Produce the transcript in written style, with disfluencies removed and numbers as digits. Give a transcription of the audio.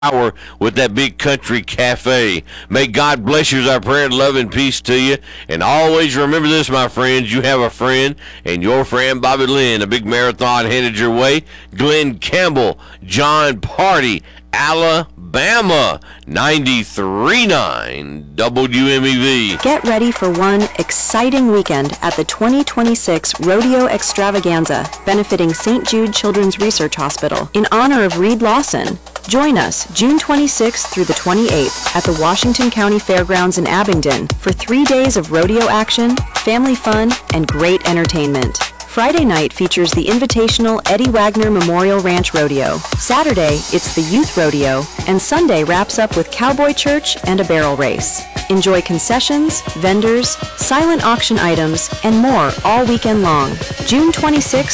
hour with that big country cafe. May God bless you is our prayer, love and peace to you. And always remember this, my friends, you have a friend, and your friend Bobby Lynn. A big marathon headed your way. Glenn Campbell, John Party, Alabama, 93.9 WMEV. Get ready for one exciting weekend at the 2026 Rodeo Extravaganza, benefiting St. Jude Children's Research Hospital in honor of Reed Lawson. Join us June 26th through the 28th at the Washington County Fairgrounds in Abingdon for 3 days of rodeo action, family fun, and great entertainment. Friday night features the invitational Eddie Wagner Memorial Ranch Rodeo. Saturday, it's the Youth Rodeo, and Sunday wraps up with Cowboy Church and a barrel race. Enjoy concessions, vendors, silent auction items, and more all weekend long. June 26th